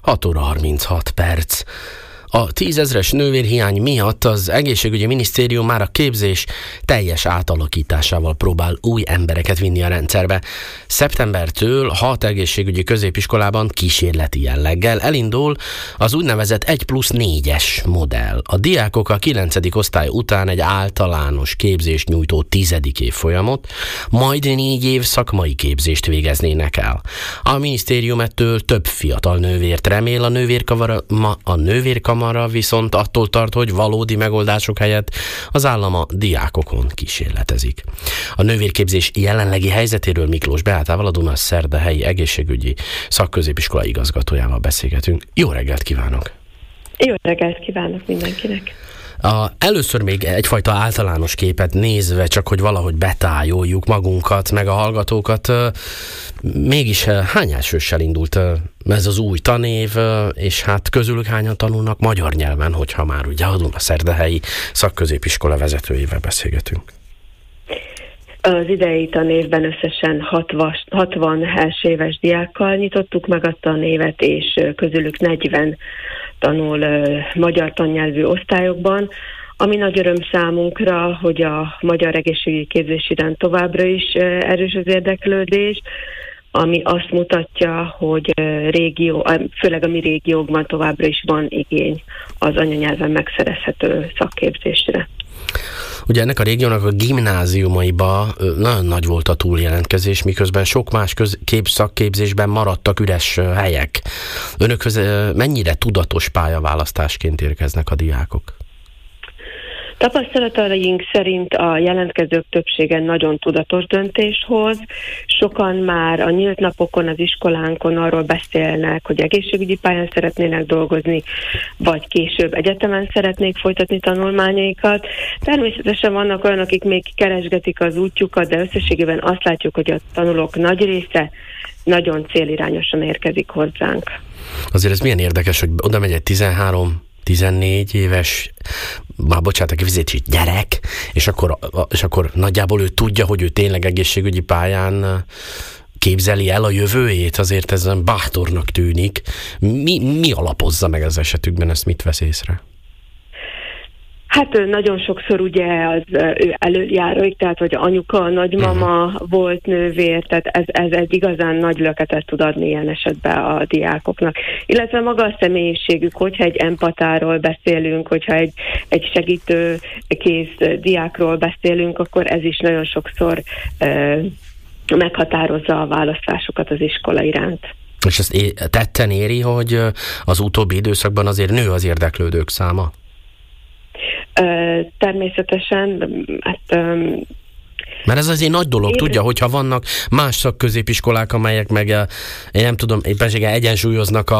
6 óra 36 perc. A 10 000-es nővérhiány miatt az egészségügyi minisztérium már a képzés teljes átalakításával próbál új embereket vinni a rendszerbe. Szeptembertől 6 egészségügyi középiskolában kísérleti jelleggel elindul az úgynevezett 1+4-es modell. A diákok a 9. osztály után egy általános képzést nyújtó 10. évfolyamot, majd 4 év szakmai képzést végeznének el. A minisztérium ettől több fiatal nővért remél, a nővérkamara viszont attól tart, hogy valódi megoldások helyett az állam a diákokon kísérletezik. A nővérképzés jelenlegi helyzetéről Miklós Beátával, a Dunaszerdahelyi Egészségügyi Szakközépiskola igazgatójával beszélgetünk. Jó reggelt kívánok! Jó reggelt kívánok mindenkinek! Először még egyfajta általános képet nézve, csak hogy valahogy betájoljuk magunkat, meg a hallgatókat. Mégis hány elsőssel indult ez az új tanév, és hát közülük hányan tanulnak magyar nyelven, hogyha már ugye a Dunaszerdahelyi Szakközépiskola vezetőjével beszélgetünk? Az idei tanévben összesen 60 elsőéves diákkal nyitottuk meg a tanévet, és közülük 40 tanul magyar tannyelvű osztályokban, ami nagy öröm számunkra, hogy a magyar egészségügyi képzés iránt továbbra is erős az érdeklődés, ami azt mutatja, hogy főleg a mi régiókban továbbra is van igény az anyanyelven megszerezhető szakképzésre. Ugye ennek a régiónak a gimnáziumaiba nagyon nagy volt a túljelentkezés, miközben sok más szakképzésben maradtak üres helyek. Önökhöz mennyire tudatos pályaválasztásként érkeznek a diákok? Tapasztalataink szerint a jelentkezők többsége nagyon tudatos döntést hoz. Sokan már a nyílt napokon, az iskolánkon arról beszélnek, hogy egészségügyi pályán szeretnének dolgozni, vagy később egyetemen szeretnék folytatni tanulmányaikat. Természetesen vannak olyanok, akik még keresgetik az útjukat, de összességében azt látjuk, hogy a tanulók nagy része nagyon célirányosan érkezik hozzánk. Azért ez milyen érdekes, hogy oda megy egy 13-14 éves, bocsánat, fizetési gyerek, és akkor nagyjából ő tudja, hogy ő tényleg egészségügyi pályán képzeli el a jövőjét, azért ez bátornak tűnik. Mi alapozza meg az esetükben, ezt mit vesz észre? Hát nagyon sokszor ugye az ő előjáróik, tehát hogy anyuka, nagymama volt nővér, tehát ez igazán nagy löketet tud adni ilyen esetben a diákoknak. Illetve maga a személyiségük, hogyha egy empatáról beszélünk, hogyha egy segítő kész diákról beszélünk, akkor ez is nagyon sokszor meghatározza a választásokat az iskola iránt. És ezt tetten éri, hogy az utóbbi időszakban azért nő az érdeklődők száma? Természetesen, mert ez azért nagy dolog, tudja, hogyha vannak más szakközépiskolák, amelyek meg, én nem tudom, éppenséggel egyensúlyoznak